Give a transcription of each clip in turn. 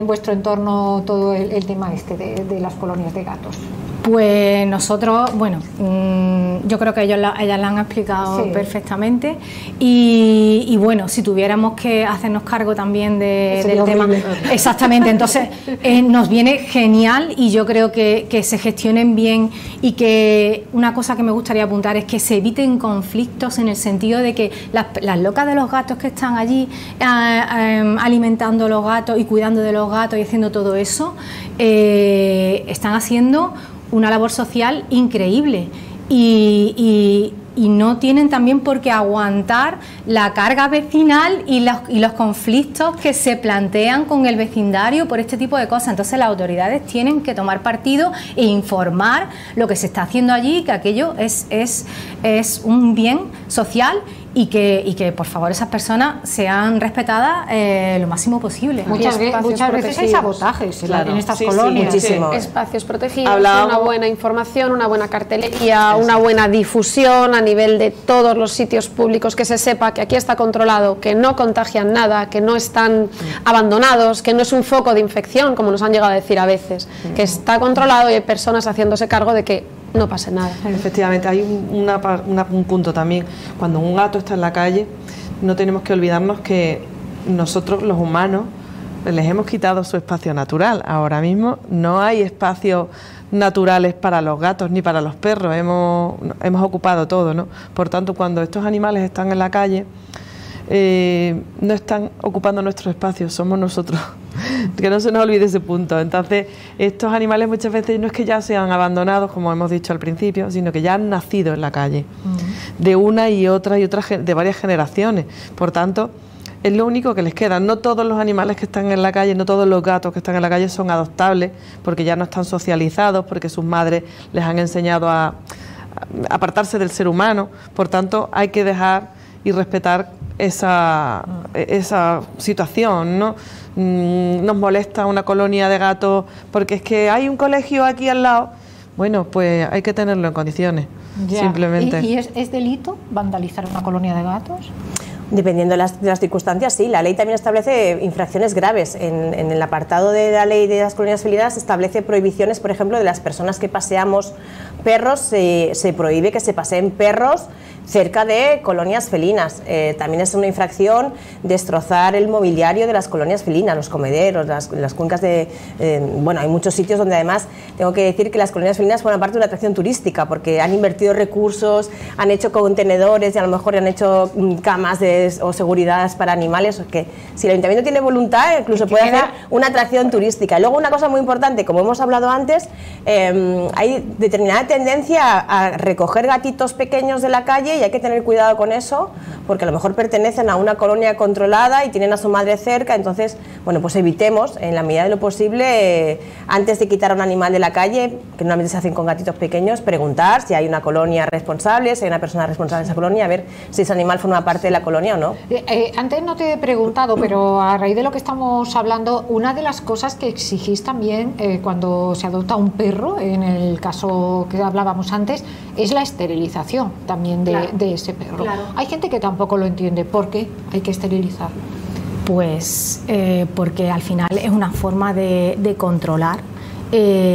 en vuestro entorno todo el tema este de las colonias de gatos? Pues nosotros, bueno, yo creo que ellas la han explicado perfectamente y bueno, si tuviéramos que hacernos cargo también del tema, exactamente, entonces nos viene genial y yo creo que se gestionen bien y que una cosa que me gustaría apuntar es que se eviten conflictos en el sentido de que las locas de los gatos que están allí alimentando a los gatos y cuidando de los gatos y haciendo todo eso, están haciendo una labor social increíble y no tienen también por qué aguantar la carga vecinal y los conflictos que se plantean con el vecindario por este tipo de cosas. Entonces las autoridades tienen que tomar partido e informar lo que se está haciendo allí, que aquello es un bien social y que por favor esas personas sean respetadas lo máximo posible. Muchas veces hay sabotajes en estas colonias. Muchísimo. Espacios protegidos, una buena información, una buena cartelería, una buena difusión a nivel de todos los sitios públicos, que se sepa que aquí está controlado, que no contagian nada, que no están abandonados, que no es un foco de infección, como nos han llegado a decir a veces, que está controlado y hay personas haciéndose cargo de que no pase nada. Efectivamente, hay un punto también. Cuando un gato está en la calle, no tenemos que olvidarnos que nosotros, los humanos, les hemos quitado su espacio natural. Ahora mismo no hay espacios naturales para los gatos ni para los perros. Hemos ocupado todo, ¿no? Por tanto, cuando estos animales están en la calle, no están ocupando nuestro espacio, somos nosotros. Que no se nos olvide ese punto. Entonces, estos animales muchas veces no es que ya sean abandonados, como hemos dicho al principio, sino que ya han nacido en la calle, de una y otra, de varias generaciones. Por tanto, es lo único que les queda. No todos los animales que están en la calle, no todos los gatos que están en la calle son adoptables, porque ya no están socializados, porque sus madres les han enseñado a apartarse del ser humano. Por tanto, hay que dejar y respetar esa situación, ¿no? Nos molesta una colonia de gatos porque es que hay un colegio aquí al lado. Bueno, pues hay que tenerlo en condiciones, simplemente. ¿Y es delito vandalizar una colonia de gatos? Dependiendo de las circunstancias, sí. La ley también establece infracciones graves. En el apartado de la ley de las colonias felinas establece prohibiciones, por ejemplo, de las personas que paseamos perros. Se prohíbe que se paseen perros cerca de colonias felinas. También es una infracción destrozar el mobiliario de las colonias felinas, los comederos, las cuencas de... bueno, hay muchos sitios donde además tengo que decir que las colonias felinas forman parte de una atracción turística porque han invertido recursos, han hecho contenedores y a lo mejor han hecho camas o seguridad para animales, que si el ayuntamiento tiene voluntad incluso puede hacer una atracción turística. Y luego una cosa muy importante, como hemos hablado antes, hay determinada tendencia a recoger gatitos pequeños de la calle y hay que tener cuidado con eso porque a lo mejor pertenecen a una colonia controlada y tienen a su madre cerca. Entonces, bueno, pues evitemos en la medida de lo posible, antes de quitar a un animal de la calle, que normalmente se hacen con gatitos pequeños, preguntar si hay una colonia responsable, si hay una persona responsable de esa colonia, a ver si ese animal forma parte de la colonia o no. Antes no te he preguntado, pero a raíz de lo que estamos hablando, una de las cosas que exigís también cuando se adopta un perro, en el caso que hablábamos antes, es la esterilización también de ese perro. Claro. Hay gente que tampoco lo entiende. ¿Por qué hay que esterilizarlo? Pues porque al final es una forma de controlar y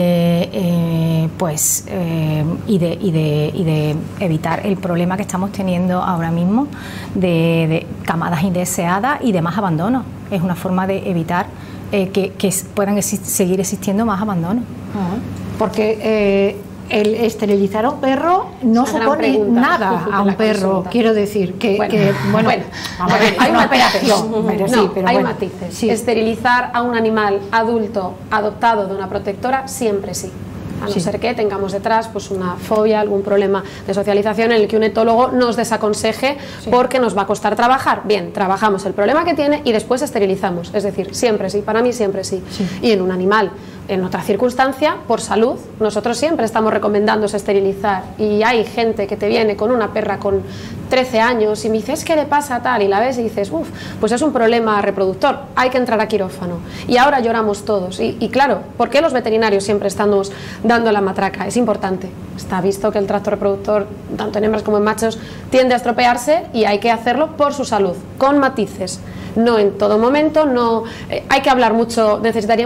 de evitar el problema que estamos teniendo ahora mismo de camadas indeseadas y de más abandono. Es una forma de evitar que puedan seguir existiendo más abandonos. Porque el esterilizar a un perro no supone nada a un perro, quiero decir que hay una operación, hay matices. Sí. Esterilizar a un animal adulto adoptado de una protectora siempre sí. A no ser que tengamos detrás pues una fobia, algún problema de socialización en el que un etólogo nos desaconseje porque nos va a costar trabajar. Bien, trabajamos el problema que tiene y después esterilizamos. Es decir, siempre sí, para mí siempre sí. Y en un animal, en otra circunstancia, por salud, nosotros siempre estamos recomendando esterilizar. Y hay gente que te viene con una perra con 13 años y me dice, ¿qué le pasa tal? Y la ves y dices, pues es un problema reproductor, hay que entrar a quirófano. Y ahora lloramos todos. Y claro, ¿por qué los veterinarios siempre estamos dando la matraca? Es importante. Está visto que el tracto reproductor, tanto en hembras como en machos, tiende a estropearse y hay que hacerlo por su salud, con matices. no en todo momento, no hay que hablar mucho, necesitaríamos